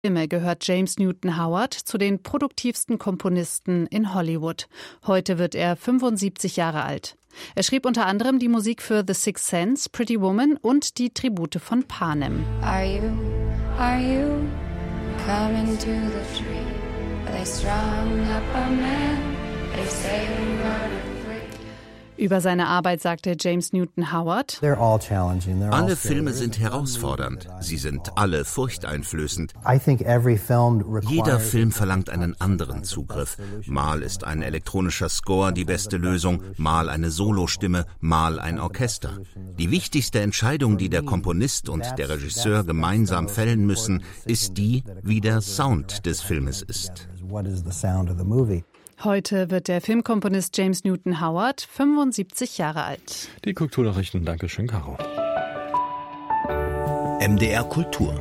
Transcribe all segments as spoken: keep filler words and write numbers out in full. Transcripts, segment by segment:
Filme gehört James Newton Howard zu den produktivsten Komponisten in Hollywood. Heute wird er fünfundsiebzig Jahre alt. Er schrieb unter anderem die Musik für The Sixth Sense, Pretty Woman und die Tribute von Panem. Are you, are you coming to the tree? They strung up a man, they say we were. Über seine Arbeit sagte James Newton Howard: Alle Filme sind herausfordernd. Sie sind alle furchteinflößend. Jeder Film verlangt einen anderen Zugriff. Mal ist ein elektronischer Score die beste Lösung, mal eine Solostimme, mal ein Orchester. Die wichtigste Entscheidung, die der Komponist und der Regisseur gemeinsam fällen müssen, ist die, wie der Sound des Filmes ist. Heute wird der Filmkomponist James Newton Howard fünfundsiebzig Jahre alt. Die Kulturnachrichten, Dankeschön, Caro. M D R Kultur.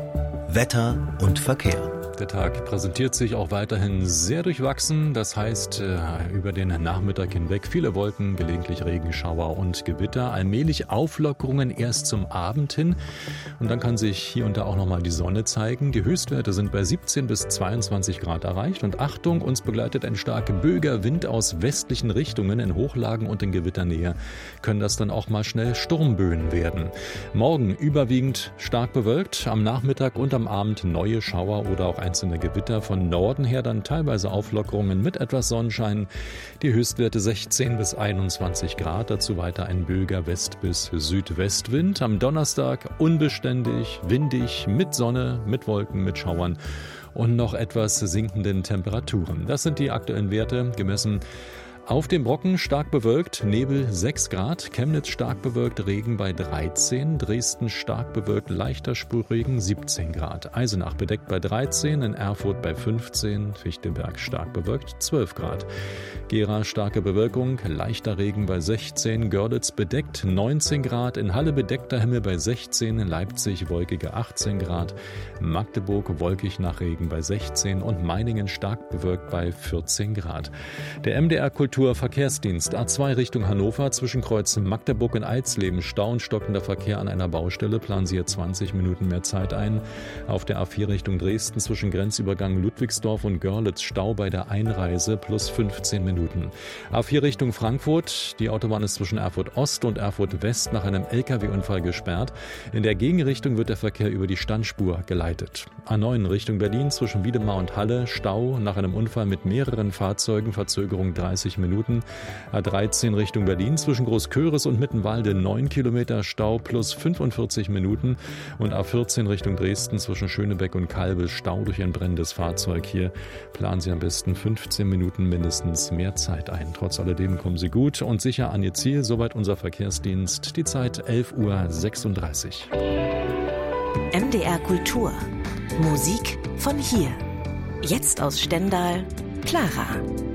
Wetter und Verkehr. Der Tag präsentiert sich auch weiterhin sehr durchwachsen. Das heißt, über den Nachmittag hinweg viele Wolken, gelegentlich Regenschauer und Gewitter. Allmählich Auflockerungen erst zum Abend hin. Und dann kann sich hier und da auch nochmal die Sonne zeigen. Die Höchstwerte sind bei siebzehn bis zweiundzwanzig Grad erreicht. Und Achtung, uns begleitet ein starker böiger Wind aus westlichen Richtungen. In Hochlagen und in Gewitternähe können das dann auch mal schnell Sturmböen werden. Morgen überwiegend stark bewölkt. Am Nachmittag und am Abend neue Schauer oder auch einzelne Gewitter, von Norden her dann teilweise Auflockerungen mit etwas Sonnenschein. Die Höchstwerte sechzehn bis einundzwanzig Grad, dazu weiter ein böiger West- bis Südwestwind. Am Donnerstag unbeständig, windig, mit Sonne, mit Wolken, mit Schauern und noch etwas sinkenden Temperaturen. Das sind die aktuellen Werte, gemessen auf dem Brocken stark bewölkt, Nebel sechs Grad, Chemnitz stark bewölkt, Regen bei dreizehn, Dresden stark bewölkt, leichter Sprühregen siebzehn Grad, Eisenach bedeckt bei dreizehn, in Erfurt bei fünfzehn, Fichtelberg stark bewölkt zwölf Grad, Gera starke Bewölkung, leichter Regen bei sechzehn, Görlitz bedeckt neunzehn Grad, in Halle bedeckter Himmel bei sechzehn, Leipzig wolkige achtzehn Grad, Magdeburg wolkig nach Regen bei sechzehn und Meiningen stark bewölkt bei vierzehn Grad. Der M D R Kultur Verkehrsdienst A zwei Richtung Hannover zwischen Kreuzen Magdeburg und Alsleben. Stau und stockender Verkehr an einer Baustelle. Planen Sie hier zwanzig Minuten mehr Zeit ein. Auf der A vier Richtung Dresden zwischen Grenzübergang Ludwigsdorf und Görlitz Stau bei der Einreise plus fünfzehn Minuten. A vier Richtung Frankfurt. Die Autobahn ist zwischen Erfurt Ost und Erfurt West nach einem L K W-Unfall gesperrt. In der Gegenrichtung wird der Verkehr über die Standspur geleitet. A neun Richtung Berlin zwischen Wiedemar und Halle. Stau nach einem Unfall mit mehreren Fahrzeugen. Verzögerung dreißig Minuten. A dreizehn Richtung Berlin zwischen Großköris und Mittenwalde neun Kilometer Stau plus fünfundvierzig Minuten und A vierzehn Richtung Dresden zwischen Schönebeck und Kalbe Stau durch ein brennendes Fahrzeug. Hier planen Sie am besten fünfzehn Minuten mindestens mehr Zeit ein. Trotz alledem kommen Sie gut und sicher an Ihr Ziel. Soweit unser Verkehrsdienst. Die Zeit elf Uhr sechsunddreißig. M D R Kultur. Musik von hier. Jetzt aus Stendal, Clara.